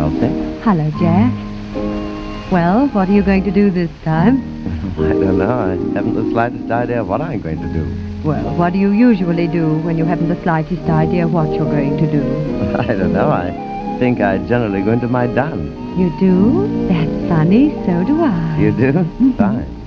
Elsie. Hello, Jack. Well, what are you going to do this time? I don't know. I haven't the slightest idea what I'm going to do. Well, what do you usually do when you haven't the slightest idea what you're going to do? I don't know. I think I generally go into my dance. You do? That's funny. So do I. You do? Fine.